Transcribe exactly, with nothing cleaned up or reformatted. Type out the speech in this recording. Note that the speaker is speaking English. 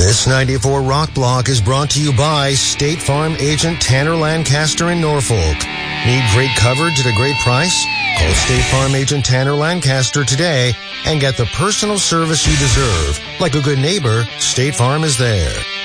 This ninety-four Rock Block is brought to you by State Farm agent Tanner Lancaster in Norfolk. Need great coverage at a great price? Call State Farm agent Tanner Lancaster today and get the personal service you deserve. Like a good neighbor, State Farm is there.